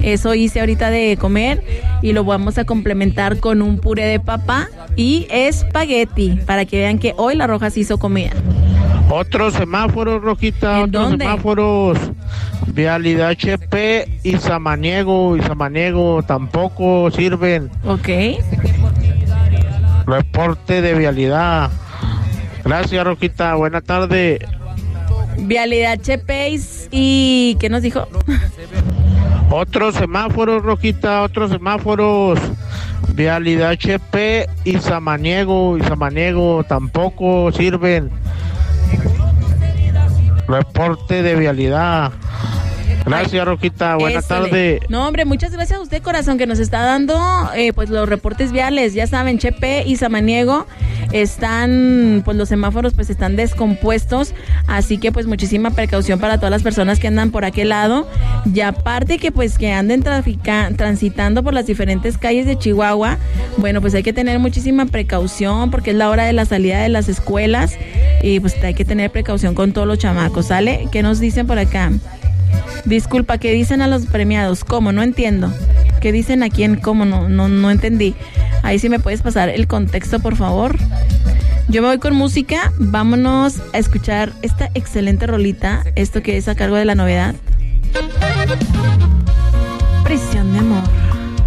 Eso hice ahorita de comer y lo vamos a complementar con un puré de papa y espagueti para que vean que hoy La Roja se hizo comida. Otros semáforos, Rojita, ¿En otros dónde? semáforos. Vialidad HP y Samaniego tampoco sirven. Ok. Reporte de vialidad. Gracias, Rojita. Buena tarde. Vialidad Chepéis y ¿qué nos dijo? Otros semáforos, Rojita, otros semáforos. Vialidad HP y Samaniego tampoco sirven. Reporte de vialidad. Gracias, Rojita. Buena tarde. No, hombre, muchas gracias a usted, corazón, que nos está dando pues los reportes viales. Ya saben, Chepe y Samaniego están, pues los semáforos pues están descompuestos, así que pues muchísima precaución para todas las personas que andan por aquel lado. Y aparte que pues que anden transitando por las diferentes calles de Chihuahua, bueno, pues hay que tener muchísima precaución porque es la hora de la salida de las escuelas y pues hay que tener precaución con todos los chamacos, ¿sale? ¿Qué nos dicen por acá? Disculpa, ¿qué dicen a los premiados? ¿Cómo? No entiendo. ¿Qué dicen a quién? ¿Cómo? No entendí. Ahí sí me puedes pasar el contexto, por favor. Yo me voy con música. Vámonos a escuchar esta excelente rolita. Esto que es a cargo de La Novedad.